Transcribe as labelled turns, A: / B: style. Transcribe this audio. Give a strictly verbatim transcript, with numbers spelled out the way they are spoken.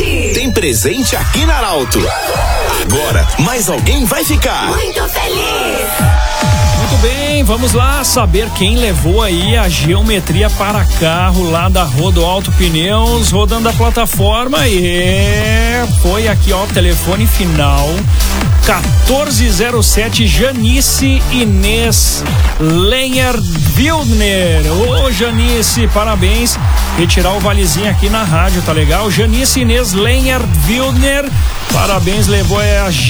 A: sete.
B: Tem presente aqui na Arauto. Agora, mais alguém vai ficar
A: muito feliz.
C: Muito bem, vamos lá saber quem levou aí a geometria para carro lá da Rodo Auto Pneus, rodando a plataforma, e foi aqui, ó, telefone final quatorze zero sete, Janice Inês Lenher Wildner. Ô Janice, parabéns, retirar o valezinho aqui na rádio, tá legal? Janice Inês Lenher Wildner, parabéns, levou a